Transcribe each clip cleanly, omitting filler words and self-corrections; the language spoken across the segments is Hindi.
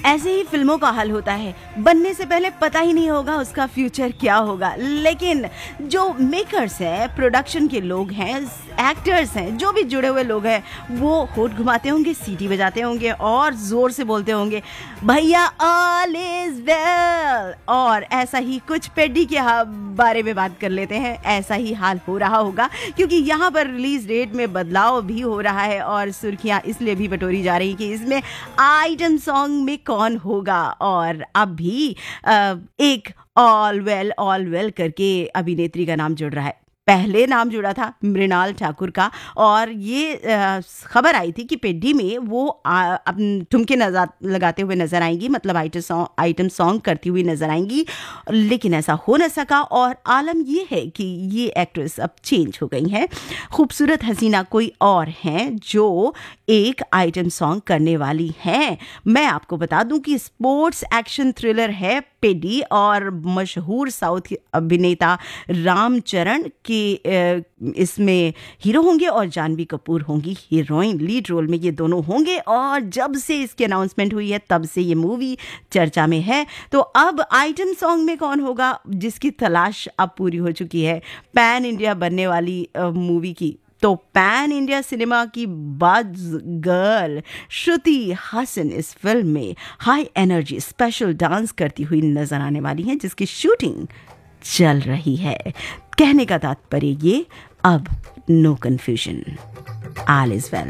ऐसे ही फिल्मों का हाल होता है, बनने से पहले पता ही नहीं होगा उसका फ्यूचर क्या होगा, लेकिन जो मेकर्स हैं, प्रोडक्शन के लोग हैं, एक्टर्स हैं, जो भी जुड़े हुए लोग हैं, वो होठ घुमाते होंगे, सीटी बजाते होंगे और जोर से बोलते होंगे भैया ऑल इज वेल। और ऐसा ही कुछ पेड्डी के बारे में बात कर लेते हैं। ऐसा ही हाल हो रहा होगा क्योंकि यहाँ पर रिलीज डेट में बदलाव भी हो रहा है और सुर्खियां इसलिए भी बटोरी जा रही कि इसमें आइटम सॉन्ग में कौन होगा। और अब भी एक ऑल वेल करके अभिनेत्री का नाम जुड़ रहा है। पहले नाम जुड़ा था मृणाल ठाकुर का और ये खबर आई थी कि पेड्डी में वो ठुमके लगाते हुए नजर आएंगी, मतलब आइटम सॉन्ग करती हुई नजर आएंगी, लेकिन ऐसा हो न सका। और आलम ये है कि ये एक्ट्रेस अब चेंज हो गई हैं। खूबसूरत हसीना कोई और हैं जो एक आइटम सॉन्ग करने वाली हैं। मैं आपको बता दूं कि स्पोर्ट्स एक्शन थ्रिलर है पेड्डी और मशहूर साउथ अभिनेता रामचरण के इसमें हीरो होंगे और जानवी कपूर होंगी हीरोइन। लीड रोल में ये दोनों होंगे और जब से इसकी अनाउंसमेंट हुई है तब से ये मूवी चर्चा में है। तो अब आइटम सॉन्ग में कौन होगा, जिसकी तलाश अब पूरी हो चुकी है पैन इंडिया बनने वाली मूवी की। तो पैन इंडिया सिनेमा की बज गर्ल श्रुति हासन इस फिल्म में हाई एनर्जी स्पेशल डांस करती हुई नजर आने वाली हैं, जिसकी शूटिंग चल रही है। कहने का तात्पर्य ये, अब no confusion, all is well.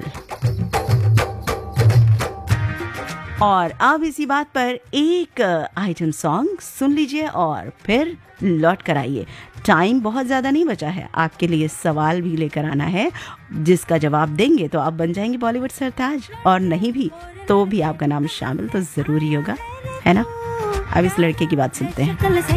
और अब इसी बात पर एक आइटम सॉन्ग सुन लीजिए और फिर लौट कर आइए। टाइम बहुत ज़्यादा नहीं बचा है, आपके लिए सवाल भी लेकर आना है जिसका जवाब देंगे तो आप बन जाएंगे बॉलीवुड सरताज, और नहीं भी तो भी आपका नाम शामिल तो ज़रूरी होगा, है ना। अब इस लड़के की बात सुनते हैं।